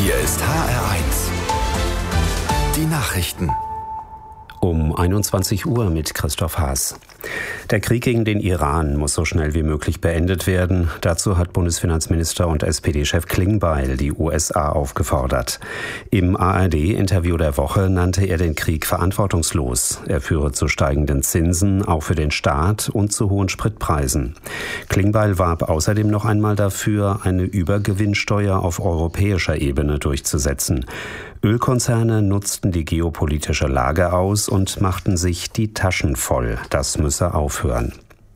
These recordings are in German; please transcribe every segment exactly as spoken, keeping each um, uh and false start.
Hier ist H R eins. Die Nachrichten. Um einundzwanzig Uhr mit Christoph Haas. Der Krieg gegen den Iran muss so schnell wie möglich beendet werden. Dazu hat Bundesfinanzminister und S P D-Chef Klingbeil die U S A aufgefordert. Im A R D-Interview der Woche nannte er den Krieg verantwortungslos. Er führe zu steigenden Zinsen, auch für den Staat, und zu hohen Spritpreisen. Klingbeil warb außerdem noch einmal dafür, eine Übergewinnsteuer auf europäischer Ebene durchzusetzen. Ölkonzerne nutzten die geopolitische Lage aus und machten sich die Taschen voll. Das müsse aufhören.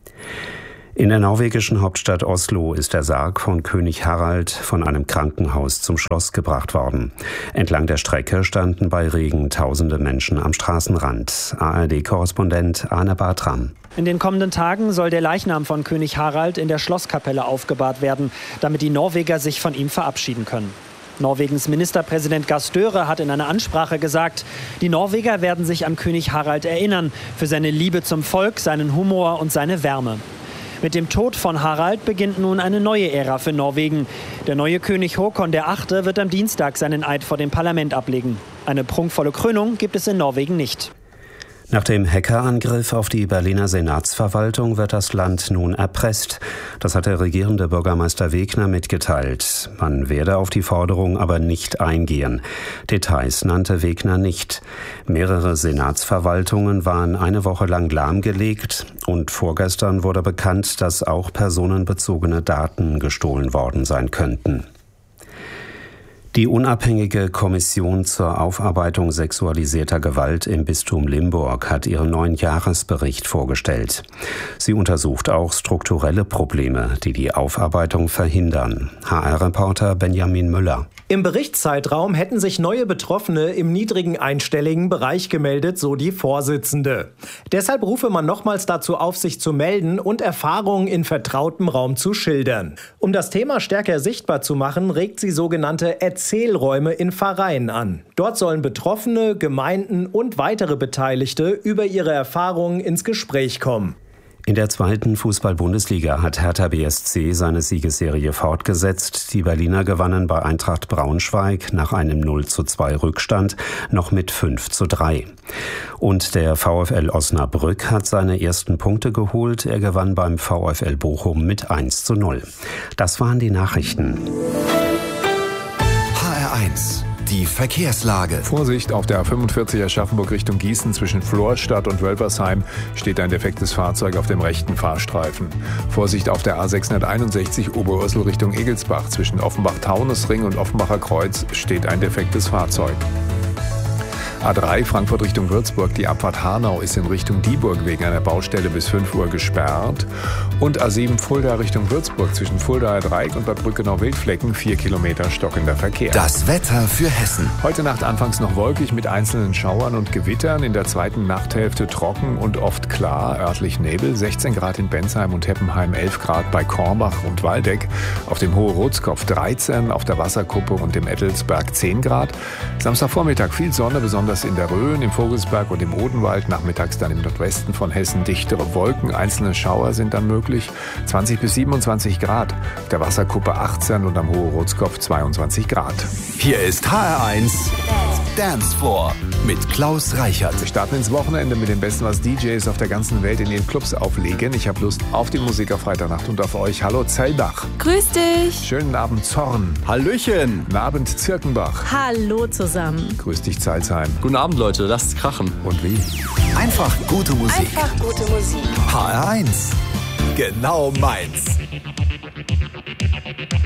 In der norwegischen Hauptstadt Oslo ist der Sarg von König Harald von einem Krankenhaus zum Schloss gebracht worden. Entlang der Strecke standen bei Regen tausende Menschen am Straßenrand. A R D-Korrespondent Arne Bartram. In den kommenden Tagen soll der Leichnam von König Harald in der Schlosskapelle aufgebahrt werden, damit die Norweger sich von ihm verabschieden können. Norwegens Ministerpräsident Gahr Støre hat in einer Ansprache gesagt, die Norweger werden sich an König Harald erinnern, für seine Liebe zum Volk, seinen Humor und seine Wärme. Mit dem Tod von Harald beginnt nun eine neue Ära für Norwegen. Der neue König Håkon der Achte wird am Dienstag seinen Eid vor dem Parlament ablegen. Eine prunkvolle Krönung gibt es in Norwegen nicht. Nach dem Hackerangriff auf die Berliner Senatsverwaltung wird das Land nun erpresst. Das hat der regierende Bürgermeister Wegner mitgeteilt. Man werde auf die Forderung aber nicht eingehen. Details nannte Wegner nicht. Mehrere Senatsverwaltungen waren eine Woche lang lahmgelegt und vorgestern wurde bekannt, dass auch personenbezogene Daten gestohlen worden sein könnten. Die unabhängige Kommission zur Aufarbeitung sexualisierter Gewalt im Bistum Limburg hat ihren neuen Jahresbericht vorgestellt. Sie untersucht auch strukturelle Probleme, die die Aufarbeitung verhindern. H R-Reporter Benjamin Müller. Im Berichtszeitraum hätten sich neue Betroffene im niedrigen einstelligen Bereich gemeldet, so die Vorsitzende. Deshalb rufe man nochmals dazu auf, sich zu melden und Erfahrungen in vertrautem Raum zu schildern. Um das Thema stärker sichtbar zu machen, regt sie sogenannte Erzählräume in Pfarreien an. Dort sollen Betroffene, Gemeinden und weitere Beteiligte über ihre Erfahrungen ins Gespräch kommen. In der zweiten Fußball-Bundesliga hat Hertha B S C seine Siegesserie fortgesetzt. Die Berliner gewannen bei Eintracht Braunschweig nach einem null zu zwei Rückstand noch mit fünf zu drei. Und der VfL Osnabrück hat seine ersten Punkte geholt. Er gewann beim VfL Bochum mit eins zu null. Das waren die Nachrichten. H R eins. Die Verkehrslage. Vorsicht, auf der A fünfundvierzig Aschaffenburg Richtung Gießen zwischen Florstadt und Wölfersheim steht ein defektes Fahrzeug auf dem rechten Fahrstreifen. Vorsicht auf der A sechshunderteinundsechzig Oberursel Richtung Egelsbach zwischen Offenbach-Taunusring und Offenbacher Kreuz steht ein defektes Fahrzeug. A drei Frankfurt Richtung Würzburg, die Abfahrt Hanau ist in Richtung Dieburg wegen einer Baustelle bis fünf Uhr gesperrt. Und A sieben Fulda Richtung Würzburg zwischen Fuldaer Dreieck und Bad Brückenau-Wildflecken vier Kilometer stockender Verkehr. Das Wetter für Hessen. Heute Nacht anfangs noch wolkig mit einzelnen Schauern und Gewittern, in der zweiten Nachthälfte trocken und oft klar, örtlich Nebel, sechzehn Grad in Bensheim und Heppenheim, elf Grad bei Kornbach und Waldeck, auf dem Hohe Rotskopf dreizehn, auf der Wasserkuppe und dem Ettelsberg zehn Grad. Samstagvormittag viel Sonne, besonders in der Rhön, im Vogelsberg und im Odenwald, nachmittags dann im Nordwesten von Hessen dichtere Wolken, einzelne Schauer sind dann möglich, zwanzig bis siebenundzwanzig Grad, auf der Wasserkuppe achtzehn und am Hohe Rotskopf zweiundzwanzig Grad. Hier ist H R eins Dance Floor mit Klaus Reichert. Wir starten ins Wochenende mit dem Besten, was D Js auf der ganzen Welt in ihren Clubs auflegen. Ich habe Lust auf die Musik auf Freitagnacht und auf euch. Hallo Zellbach. Grüß dich. Schönen Abend Zorn. Hallöchen. Guten Abend Zirkenbach. Hallo zusammen. Grüß dich Zeilsheim. Guten Abend Leute, lasst krachen. Und wie? Einfach gute Musik. Einfach gute Musik. H R eins. Genau meins.